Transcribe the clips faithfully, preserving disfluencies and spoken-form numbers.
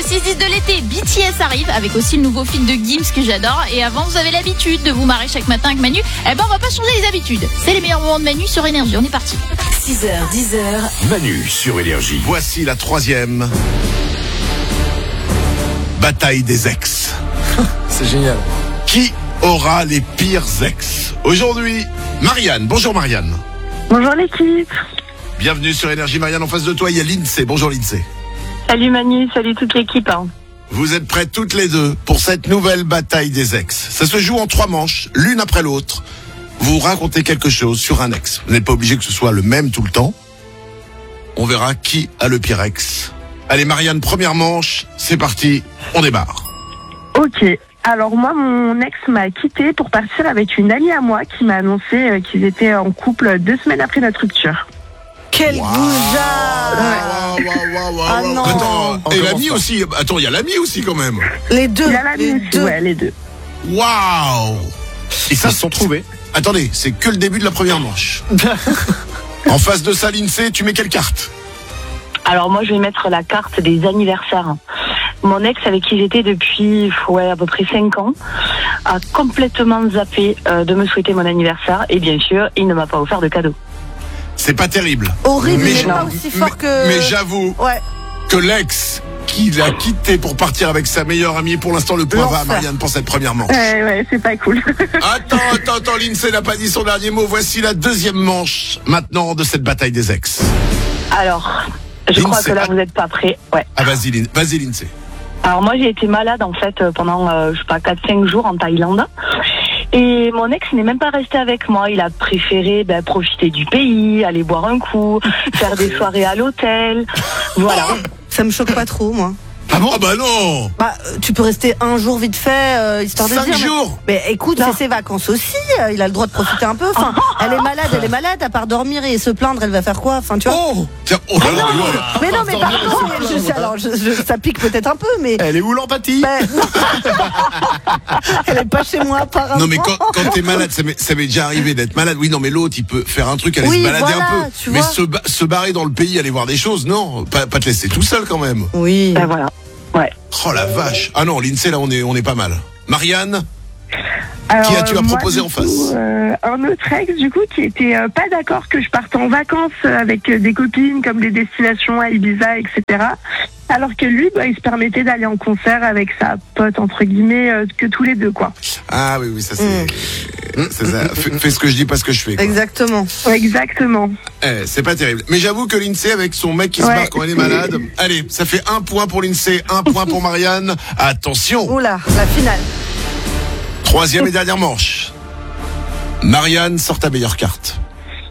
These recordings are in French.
six dix de l'été, B T S arrive avec aussi le nouveau film de Gims que j'adore. Et avant, vous avez l'habitude de vous marrer chaque matin avec Manu. Eh ben, on va pas changer les habitudes. C'est les meilleurs moments de Manu sur Énergie. On est parti. six heures, dix heures. Manu sur Énergie. Voici la troisième bataille des ex. C'est génial. Qui aura les pires ex? Aujourd'hui, Marianne. Bonjour Marianne. Bonjour l'équipe. Bienvenue sur Énergie. Marianne, en face de toi, il y a Lindsay. Bonjour Lindsay. Salut Manu, salut toute l'équipe. Hein. Vous êtes prêtes toutes les deux pour cette nouvelle bataille des ex. Ça se joue en trois manches, l'une après l'autre. Vous racontez quelque chose sur un ex. Vous n'êtes pas obligé que ce soit le même tout le temps. On verra qui a le pire ex. Allez Marianne, première manche, c'est parti, on démarre. Ok, alors moi mon ex m'a quitté pour partir avec une amie à moi qui m'a annoncé euh, qu'ils étaient en couple deux semaines après notre rupture. Quel Wow. goujat. Waouh, waouh, waouh, waouh, Ah waouh. non. Attends, On et commence l'ami pas. aussi. Attends, il y a l'ami aussi quand même. Les deux. Il y a l'ami les aussi, deux. ouais, les deux. Waouh. Et ça, Ils se sont trouvés. attendez, c'est que le début de la première manche. En face de ça, Lindsay, tu mets quelle carte? Alors moi je vais mettre la carte des anniversaires. Mon ex avec qui j'étais depuis ouais, à peu près cinq ans a complètement zappé euh, de me souhaiter mon anniversaire et bien sûr il ne m'a pas offert de cadeau. C'est pas terrible. Horrible, Mais mais je- pas aussi fort mais, que. mais j'avoue Ouais. que l'ex qui l'a quitté pour partir avec sa meilleure amie, pour l'instant, le point va à L'enfer. Marianne pour cette première manche. Ouais ouais, c'est pas cool. Attends, attends, attends, Lindsay n'a pas dit son dernier mot. Voici la deuxième manche, maintenant, de cette bataille des ex. Alors, je Lindsay, crois que là ah- vous n'êtes pas prêts. Ouais. Ah, vas-y, Lin- vas-y, Lindsay. Alors moi j'ai été malade en fait euh, pendant euh, je sais pas quatre cinq jours en Thaïlande et mon ex n'est même pas resté avec moi, il a préféré ben, profiter du pays, aller boire un coup, faire des soirées à l'hôtel, voilà. Ça me choque pas trop, moi. Ah bon? Ah bah non! Bah, euh, tu peux rester un jour vite fait, euh, histoire de Cinq dire. mais- jours? Mais écoute, Non. c'est ses vacances aussi. euh, Il a le droit de profiter un peu. Enfin, elle est malade, elle est malade. À part dormir et se plaindre, elle va faire quoi? Enfin, tu vois. Oh! Tiens, oh là là, mais voilà. Mais non, mais pardon. mais je sais, alors, je, je- ça pique peut-être un peu, mais. Elle est où l'empathie? Ben, non. Elle est pas chez moi, apparemment. Non mais quand, quand t'es malade, ça m'est, ça m'est déjà arrivé d'être malade. Oui non mais l'autre il peut faire un truc, aller Oui, se balader voilà, un peu. tu Mais vois. se, ba- se barrer dans le pays, aller voir des choses, non, pas, pas te laisser tout seul quand même. Oui. Ben voilà. Ouais. Oh la vache. Ah non, Lindsay là on est, on est pas mal. Marianne, Alors, Qui as-tu à euh, moi, proposer du en face coup, euh, Un autre ex du coup qui était euh, pas d'accord que je parte en vacances euh, avec euh, des copines comme des destinations à Ibiza et cetera. Alors que lui, bah, il se permettait d'aller en concert avec sa pote entre guillemets euh, que tous les deux quoi. ah oui oui ça c'est, c'est ça. Fais, fais ce que je dis, pas ce que je fais. Quoi. Exactement. Ouais, exactement. Eh, c'est pas terrible. Mais j'avoue que Lindsay avec son mec qui se Ouais, barre quand elle est c'est- malade. Allez, ça fait un point pour Lindsay, un point pour Marianne. Attention. Oula, la finale. Troisième et dernière manche. Marianne, sort ta meilleure carte.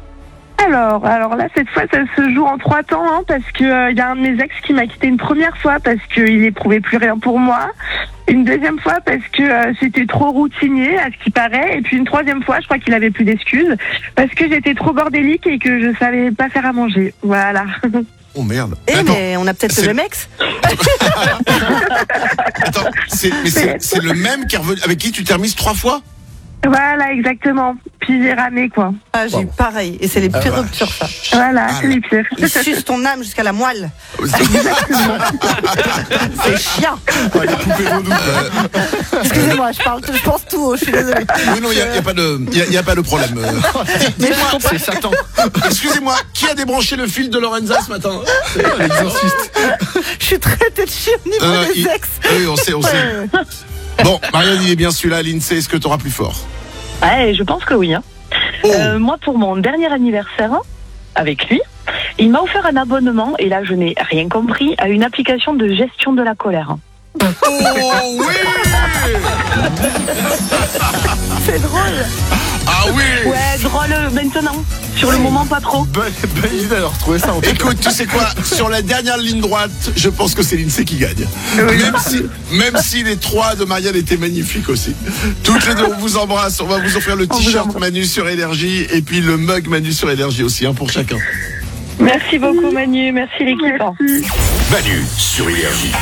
Alors, alors là, cette fois, ça se joue en trois temps, hein, parce que il y a un de mes ex qui m'a quitté une première fois parce qu'il éprouvait plus rien pour moi. Une deuxième fois parce que euh, c'était trop routinier, à ce qui paraît. Et puis une troisième fois, je crois qu'il avait plus d'excuses parce que j'étais trop bordélique et que je savais pas faire à manger. Voilà. Oh merde. Eh, Attends, mais on a peut-être c'est- le même ex. attends, c'est, mais c'est, c'est le même qui est revenu, avec qui tu t'es remise trois fois? Voilà, exactement. Puis j'ai ramé, quoi. Ah, j'ai eu pareil. Et c'est les Ah, pires vache. ruptures, ça. Voilà, Ah, c'est les pires. Ils sucent ton âme jusqu'à la moelle. C'est chiant. Oh, les poupées vaudou, quoi. Excusez-moi, je parle, je pense tout haut, je suis désolée. Oui, non, il n'y a, y a pas de, y a, y a pas de problème. Euh, Mais je comprends. C'est Satan. Excusez-moi, qui a débranché le fil de Lorenza ce matin? L'exorciste. Je suis très tête chier au niveau Euh, des il- ex. Oui, on sait, on sait. Ouais. Bon, Marianne, il est bien celui-là. Lindsay, est-ce que tu auras plus fort? Ouais, je pense que oui. Hein. Oh, Euh, moi, pour mon dernier anniversaire, hein, avec lui, il m'a offert un abonnement, et là, je n'ai rien compris, à une application de gestion de la colère. oh oui! C'est drôle. Ah oui! Ouais, drôle maintenant. Sur le moment, pas trop. Bonne, bonne idée d'avoir retrouvé ça en tout cas. Écoute, tu sais quoi? Sur la dernière ligne droite, je pense que c'est Lindsay qui gagne. Même si, même si les trois de Marianne étaient magnifiques aussi. Toutes les deux, on vous embrasse. On va vous offrir le vous t-shirt embrasse. Manu sur Énergie et puis le mug Manu sur Énergie aussi, un pour chacun. Merci beaucoup, Manu. Merci, l'équipe. Manu sur Énergie.